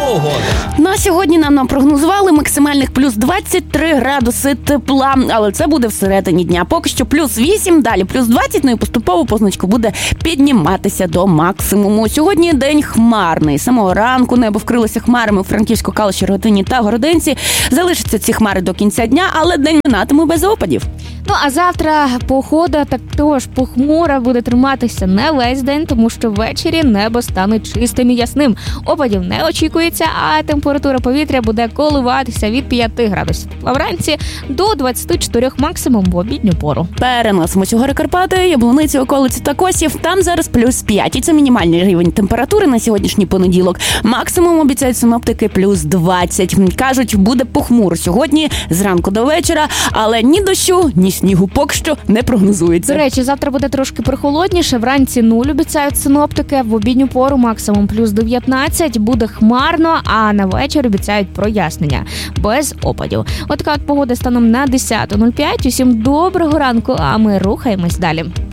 Погода. На сьогодні нам прогнозували максимальних плюс 23 градуси тепла, але це буде всередині дня. Поки що плюс 8, далі плюс 20, ну і поступово позначку буде підніматися до максимуму. Сьогодні день хмарний. З самого ранку небо вкрилося хмарами у Франківську, Калуші, Рогатині та Городенці. Залишаться ці хмари до кінця дня, але день минатиме без опадів. Ну, а завтра погода також похмура буде триматися не весь день, тому що ввечері небо стане чистим і ясним. Опадів не очікується, а температура повітря буде коливатися від 5 градусів вранці до 24 максимум в обідню пору. Переносимося у гори Карпати, Яблуниці, околиці та Косів. Там зараз плюс 5. І це мінімальний рівень температури на сьогоднішній понеділок. Максимум обіцяють синоптики плюс 20. Кажуть, буде похмуро сьогодні зранку до вечора, але ні дощу, ні снігу поки що не прогнозується. До речі, завтра буде трошки прохолодніше. Вранці 0 обіцяють синоптики, в обідню пору максимум плюс 19. Буде хмарно, а на вечір обіцяють прояснення без опадів. От така погода станом на 10:05. Усім доброго ранку, а ми рухаємось далі.